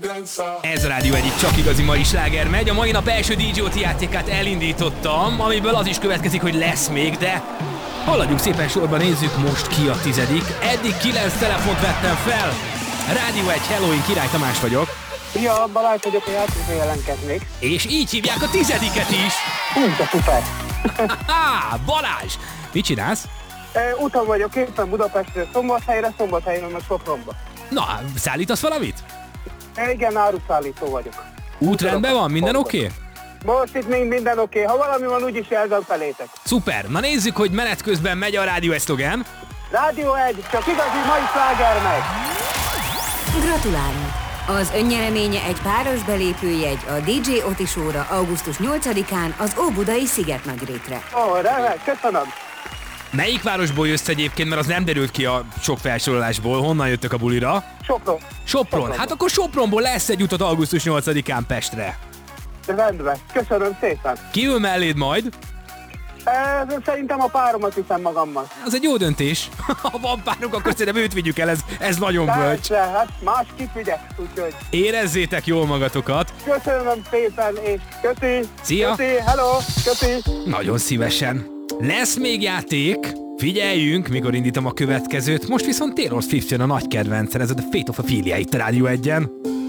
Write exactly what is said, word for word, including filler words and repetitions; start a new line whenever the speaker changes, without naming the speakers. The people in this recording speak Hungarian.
Ez a Rádió egyik csak igazi mai sláger megy. A mai nap első dé jé o té játékát elindítottam, amiből az is következik, hogy lesz még, de haladjunk szépen sorba, nézzük most ki a tizedik. Eddig kilenc telefont vettem fel. Rádió egy, hello, én Király Tamás vagyok.
Szia, Balázs vagyok, a játékra jelentkeznék.
És így hívják a tizediket is.
Hú, de szuper.
Ha, Balázs! Mit csinálsz?
E, utam vagyok éppen Budapestről Szombathelyre, Szombathelyről meg Sopronba.
Na, szállítasz valamit?
E, igen, áruszállító vagyok.
Útrendben van? Minden oké? Okay?
Most itt még minden oké. Okay. Ha valami van, úgyis jelzem felétek.
Szuper! Na nézzük, hogy menet közben megy a Rádió egy szlogen.
Rádió egy, csak igazi mai sláger megy.
Gratulálunk! Az önnyereménye egy páros belépőjegy a dé jé Oti Show-ra augusztus nyolcadikán az Óbudai Szigetnagyrétre.
Ó, remek, köszönöm.
Melyik városból jössz egyébként, mert az nem derült ki a sok felsorolásból. Honnan jöttök a bulira?
Sopron.
Sopron. Sopron. Hát akkor Sopronból lesz egy utat augusztus nyolcadikán Pestre.
Rendben, köszönöm szépen.
Ki ül melléd majd?
E, szerintem a páromat viszem magammal.
Az egy jó döntés. Ha van párunk, akkor szerintem őt vigyük el, ez, ez nagyon bölcs.
Persze, hát más kit vigyek, úgyhogy...
Érezzétek jól magatokat.
Köszönöm szépen, és köszi.
Szia.
Köszi, hello, köszi.
Nagyon szívesen. Lesz még játék. Figyeljünk, mikor indítom a következőt. Most viszont Taylor Swift jön a nagy kedvencen, ez a The Fate of Ophelia itt a Rádió egyen.